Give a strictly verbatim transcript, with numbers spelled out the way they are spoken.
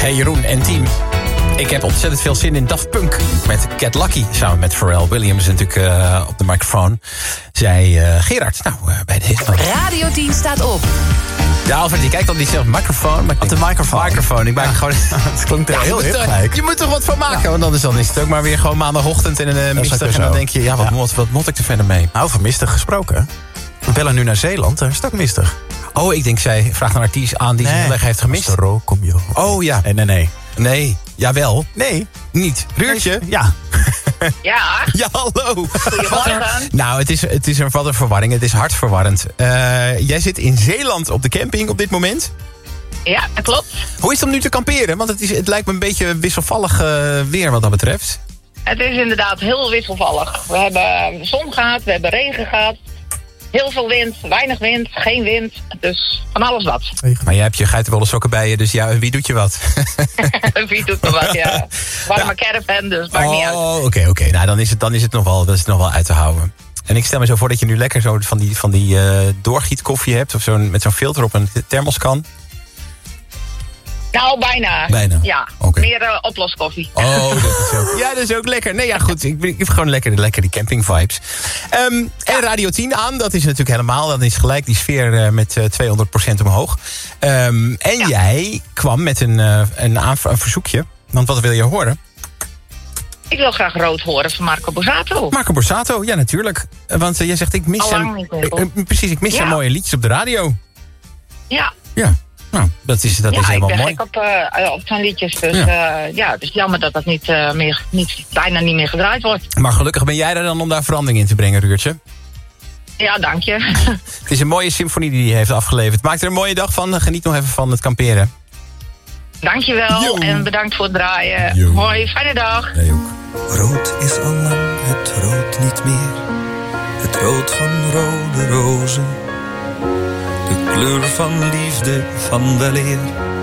Hey Jeroen en team. Ik heb ontzettend veel zin in Daft Punk met Get Lucky. Samen met Pharrell Williams natuurlijk uh, op de microfoon. Zij uh, Gerard, nou uh, bij deze. Radio tien staat op. Ja, Alfred, je kijkt al niet zelf microfoon. Maar op de microfoon. microfoon. Ik maak ja. gewoon. Het klinkt ja, heel je, hip moet, gelijk. je moet er wat van maken, ja. Want anders dan is het ook maar weer gewoon maandagochtend en een uh, mistig. En dan denk je, ja, wat, ja. Moet, wat moet ik er verder mee? Nou, van mistig gesproken. We bellen nu naar Zeeland, daar is het ook mistig. Oh, ik denk, zij vraagt een artiest aan die nee. zijn weg heeft gemist. Ro, kom je. Oh ja. Nee, nee, nee. Nee, jawel. Nee. Niet. Ruurtje? Ja. Ja. Ja, hallo. Goedemorgen. Nou, het is, het is een wat een verwarring. Het is hartverwarrend. Uh, jij zit in Zeeland op de camping op dit moment. Ja, dat klopt. Hoe is het om nu te kamperen? Want het, is, het lijkt me een beetje wisselvallig uh, weer wat dat betreft. Het is inderdaad heel wisselvallig. We hebben zon gehad, we hebben regen gehad. Heel veel wind, weinig wind, geen wind. Dus van alles wat. Maar jij hebt je geitenwolle sokken bij je, dus ja, wie doet je wat? Wie doet er wat, ja. Warme ja. caravan, dus maakt oh, niet uit. Oh, oké, okay, oké. Okay. Nou, dan is, het, dan is het nog wel, dat is het nog wel uit te houden. En ik stel me zo voor dat je nu lekker zo van die, van die uh, doorgietkoffie hebt. Of zo'n, met zo'n filter op een thermoskan. Nou, bijna. Bijna? Ja, okay. meer uh, oploskoffie. Oh, dat is ook, ja, dat is ook lekker. Nee, ja, goed. Ik, ik heb gewoon lekker, lekker die camping vibes. Um, ja. En Radio tien aan, dat is natuurlijk helemaal. Dat is gelijk die sfeer uh, met uh, tweehonderd procent omhoog. Um, en ja. jij kwam met een, uh, een, aanv- een verzoekje. Want wat wil je horen? Ik wil graag rood horen van Marco Borsato. Marco Borsato, ja, natuurlijk. Want uh, jij zegt, ik mis hem. Uh, uh, precies, ik mis ja. zijn mooie liedjes op de radio. Ja. Ja. Nou, dat is, dat ja, is helemaal mooi. Ja, ik ben gek op, uh, op zijn liedjes. Dus ja. Uh, ja, het is jammer dat dat niet, uh, meer, niet, bijna niet meer gedraaid wordt. Maar gelukkig ben jij er dan om daar verandering in te brengen, Ruurtje. Ja, dank je. Het is een mooie symfonie die hij heeft afgeleverd. Maak er een mooie dag van. Geniet nog even van het kamperen. Dank je wel Yo. en bedankt voor het draaien. Yo. Hoi, fijne dag. Nee, ook. Rood is al lang het rood niet meer. Het rood van rode rozen. De kleur van liefde, van weleer.